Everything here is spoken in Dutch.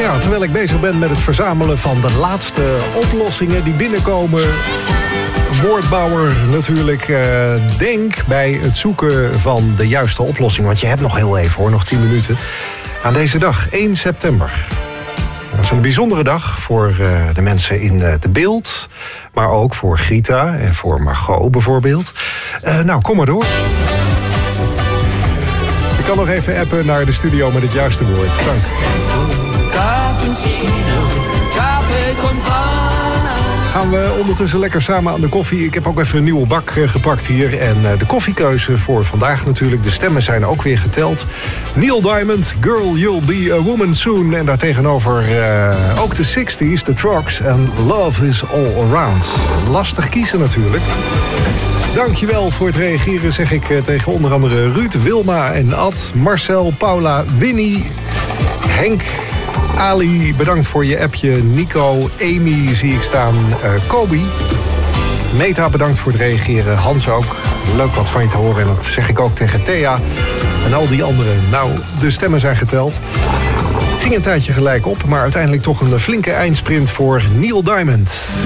Ja, terwijl ik bezig ben met het verzamelen van de laatste oplossingen die binnenkomen. Woordbouwer natuurlijk. Denk bij het zoeken van de juiste oplossing. Want je hebt nog heel even hoor, nog 10 minuten. Aan deze dag, 1 september. Dat is een bijzondere dag voor de mensen in de beeld. Maar ook voor Grita en voor Margot bijvoorbeeld. Nou, kom maar door. Ik kan nog even appen naar de studio met het juiste woord. Dank. Gaan we ondertussen lekker samen aan de koffie. Ik heb ook even een nieuwe bak gepakt hier. En de koffiekeuze voor vandaag natuurlijk. De stemmen zijn ook weer geteld. Neil Diamond, Girl, You'll Be a Woman Soon. En daartegenover ook de 60s, de Trucks. En Love is All Around. Lastig kiezen natuurlijk. Dankjewel voor het reageren, zeg ik tegen onder andere Ruud, Wilma en Ad, Marcel, Paula, Winnie, Henk, Ali, bedankt voor je appje, Nico, Amy zie ik staan, Kobi, Meta, bedankt voor het reageren, Hans ook, leuk wat van je te horen en dat zeg ik ook tegen Thea en al die anderen. Nou, de stemmen zijn geteld. Ging een tijdje gelijk op, maar uiteindelijk toch een flinke eindsprint voor Neil Diamond.